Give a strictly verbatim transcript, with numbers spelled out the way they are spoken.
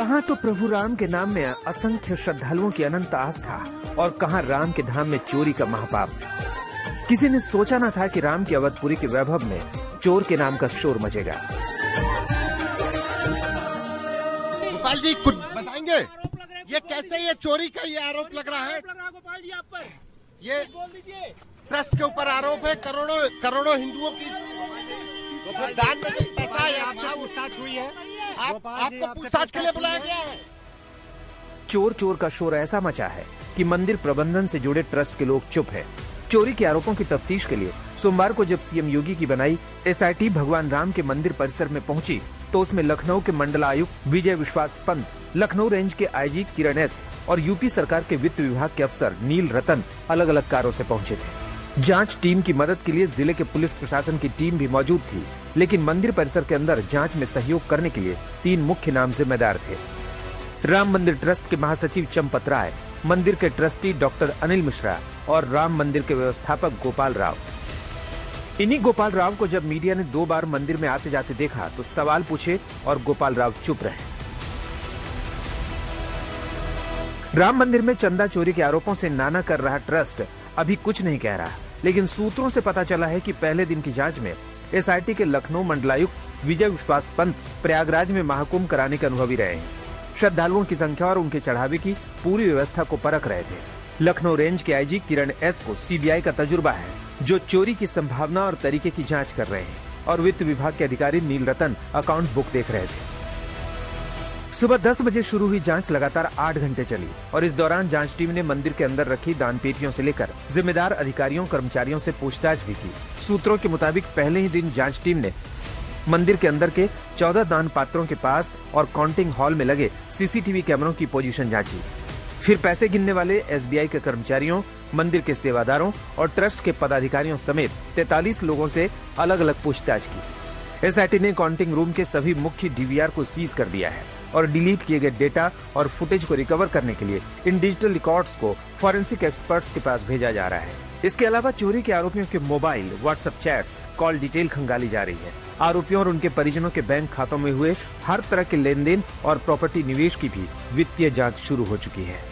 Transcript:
कहाँ तो प्रभु राम के नाम में असंख्य श्रद्धालुओं की अनंत आस्था और कहाँ राम के धाम में चोरी का महापाप। किसी ने सोचा न था कि राम की अवधपुरी के वैभव में चोर के नाम का शोर मचेगा। गोपाल जी कुछ बताएंगे, ये कैसे ये चोरी का ये आरोप लग रहा है? गोपाल जी आप पर ये बोल दीजिए। ट्रस्ट के ऊपर आरोप है, करोड़ों करोड़ों हिंदुओं की जो दान में जो पैसा आया था पूछताछ हुई है। आप, आपको पूछताछ के लिए बुलाया गया है। चोर चोर का शोर ऐसा मचा है कि मंदिर प्रबंधन से जुड़े ट्रस्ट के लोग चुप हैं। चोरी के आरोपों की तफ्तीश के लिए सोमवार को जब सीएम योगी की बनाई एसआईटी भगवान राम के मंदिर परिसर में पहुंची तो उसमें लखनऊ के मंडलायुक्त विजय विश्वास पंत, लखनऊ रेंज के आईजी किरण एस और यूपी सरकार के वित्त विभाग के अफसर नील रतन अलग अलग कारों से पहुंचे थे। जांच टीम की मदद के लिए जिले के पुलिस प्रशासन की टीम भी मौजूद थी, लेकिन मंदिर परिसर के अंदर जांच में सहयोग करने के लिए तीन मुख्य नाम जिम्मेदार थे। राम मंदिर ट्रस्ट के महासचिव चंपत राय, मंदिर के ट्रस्टी डॉक्टर अनिल मिश्रा और राम मंदिर के व्यवस्थापक गोपाल राव। इन्हीं गोपाल राव को जब मीडिया ने दो बार मंदिर में आते जाते देखा तो सवाल पूछे और गोपाल राव चुप रहे। राम मंदिर में चंदा चोरी के आरोपों से नाना कर रहा ट्रस्ट अभी कुछ नहीं कह रहा, लेकिन सूत्रों से पता चला है कि पहले दिन की जांच में एसआईटी के लखनऊ मंडलायुक्त विजय विश्वास पंत प्रयागराज में महाकुंभ कराने के अनुभवी रहे हैं। श्रद्धालुओं की संख्या और उनके चढ़ावे की पूरी व्यवस्था को परख रहे थे। लखनऊ रेंज के आईजी किरण एस को सीबीआई का तजुर्बा है, जो चोरी की संभावना और तरीके की जांच कर रहे हैं, और वित्त विभाग के अधिकारी नील रतन अकाउंट बुक देख रहे थे। सुबह दस बजे शुरू हुई जांच लगातार आठ घंटे चली और इस दौरान जांच टीम ने मंदिर के अंदर रखी दान पेटियों से लेकर जिम्मेदार अधिकारियों कर्मचारियों से पूछताछ भी की। सूत्रों के मुताबिक पहले ही दिन जांच टीम ने मंदिर के अंदर के चौदह दान पात्रों के पास और काउंटिंग हॉल में लगे सीसीटीवी कैमरों की पोजीशन जांची। फिर पैसे गिनने वाले एसबीआई के कर्मचारियों, मंदिर के सेवादारों और ट्रस्ट के पदाधिकारियों समेत तैंतालीस लोगों से अलग अलग पूछताछ की। एसआईटी ने काउंटिंग रूम के सभी मुख्य डीवीआर को सीज कर दिया है और डिलीट किए गए डेटा और फुटेज को रिकवर करने के लिए इन डिजिटल रिकॉर्ड्स को फॉरेंसिक एक्सपर्ट्स के पास भेजा जा रहा है। इसके अलावा चोरी के आरोपियों के mobile, WhatsApp chats, call detail खंगाली जा रही है। आरोपियों और उनके परिजनों के बैंक खातों में हुए हर तरह के लेन देन और प्रॉपर्टी निवेश की भी वित्तीय जांच शुरू हो चुकी है।